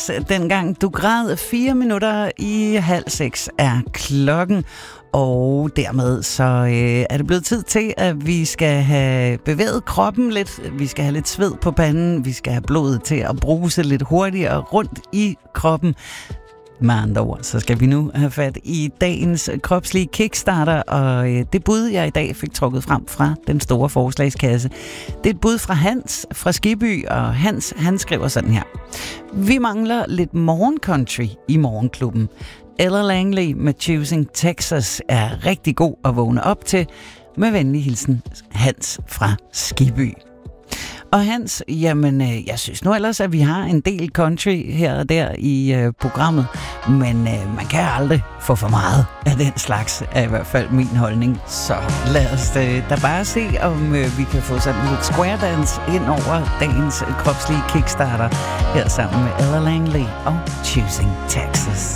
Texas, dengang du græd. 4 minutter i 5:30 er klokken. Og dermed så er det blevet tid til, at vi skal have bevæget kroppen lidt. Vi skal have lidt sved på panden. Vi skal have blodet til at bruse lidt hurtigere rundt i kroppen. Med andre ord, så skal vi nu have fat i dagens kropslige kickstarter, og det bud, jeg i dag fik trukket frem fra den store forslagskasse, det er et bud fra Hans fra Skiby, og Hans, han skriver sådan her. Vi mangler lidt morgencountry i morgenklubben. Ella Langley med Choosing Texas er rigtig god at vågne op til. Med venlig hilsen, Hans fra Skiby. Og Hans, jamen, jeg synes nu ellers, at vi har en del country her og der i programmet, men man kan aldrig få for meget af den slags, er i hvert fald min holdning. Så lad os da bare se, om vi kan få sådan lidt square dance ind over dagens kropslige kickstarter her sammen med Ella Langley og Choosing Texas.